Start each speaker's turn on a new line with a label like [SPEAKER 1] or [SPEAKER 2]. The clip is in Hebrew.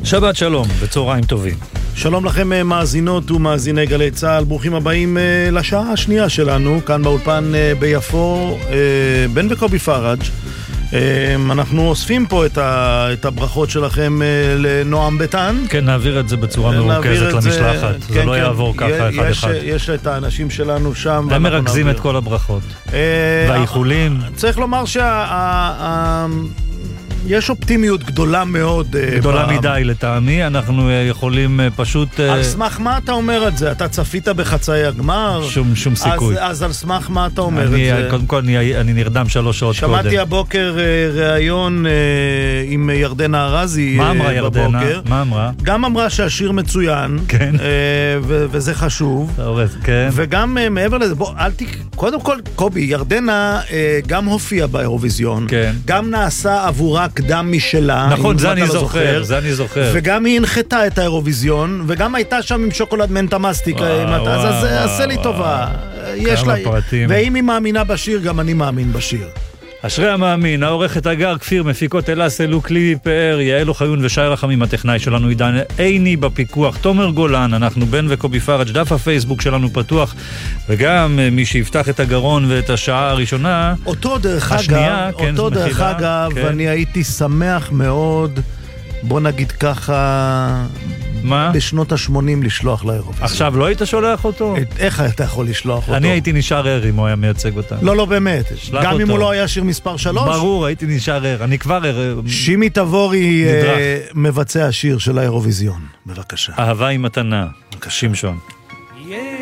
[SPEAKER 1] שבת שלום, בצהריים טובים.
[SPEAKER 2] שלום לכם מאזינות ומאזיני גלי צהל, ברוכים הבאים לשעה השנייה שלנו, כאן באולפן ביפו, בן וקובי פראג'. אנחנו אוספים פה את הברכות שלכם לנועם ביטן.
[SPEAKER 1] כן, נעביר את זה בצורה מרוכזת למשלחת, זה לא יעבור ככה אחד אחד.
[SPEAKER 2] יש את האנשים שלנו שם.
[SPEAKER 1] הם מרכזים את כל הברכות והאיחולים.
[SPEAKER 2] צריך לומר יש אופטימיות גדולה מאוד.
[SPEAKER 1] גדולה מדי לטעמי, אנחנו יכולים פשוט...
[SPEAKER 2] על סמך מה אתה אומר את זה? אתה צפית בחצאי הגמר?
[SPEAKER 1] שום סיכוי.
[SPEAKER 2] אז על סמך מה אתה אומר את זה?
[SPEAKER 1] קודם כל אני נרדם 3 שעות קודם.
[SPEAKER 2] שמעתי הבוקר ראיון עם ירדנה ארזי.
[SPEAKER 1] מה אמרה ירדנה? מה אמרה?
[SPEAKER 2] גם אמרה שהשיר מצוין.
[SPEAKER 1] כן.
[SPEAKER 2] וזה חשוב.
[SPEAKER 1] כן.
[SPEAKER 2] וגם מעבר לזה, קודם כל, קובי, ירדנה גם הופיע באירוויזיון. כן. גם נעשה עבורה קדם משלה.
[SPEAKER 1] נכון, זה אני זוכר.
[SPEAKER 2] וגם היא הנחתה את האירוויזיון, וגם הייתה שם עם שוקולד מנטה מסטיק. אז עשה לי טובה. ואם היא מאמינה בשיר, גם אני מאמין בשיר.
[SPEAKER 1] אשרי המאמין, העורכת הגר כפיר, מפיקות אלאס אלו קליבי פאר, יעל אוחיון ושי רחמים, הטכנאי שלנו עידן עיני בפיקוח, תומר גולן, אנחנו בן וקובי פראג', דף הפייסבוק שלנו פתוח, וגם מי שיפתח את הגרון ואת השעה הראשונה,
[SPEAKER 2] אותו דרך אגב,
[SPEAKER 1] כן.
[SPEAKER 2] אני הייתי שמח מאוד, בוא נגיד ככה...
[SPEAKER 1] מה?
[SPEAKER 2] בשנות ה-80 לשלוח לאירוויזיון.
[SPEAKER 1] עכשיו לא היית שולח אותו?
[SPEAKER 2] איך אתה יכול לשלוח אותו?
[SPEAKER 1] אני הייתי נשאר ער אם הוא היה מייצג אותה.
[SPEAKER 2] לא, באמת. גם אותו. אם הוא לא היה שיר מספר 3?
[SPEAKER 1] ברור, הייתי נשאר ער. אני כבר ער.
[SPEAKER 2] שימי תבורי מבצע השיר של האירוויזיון. בבקשה.
[SPEAKER 1] אהבה היא מתנה. שמשון.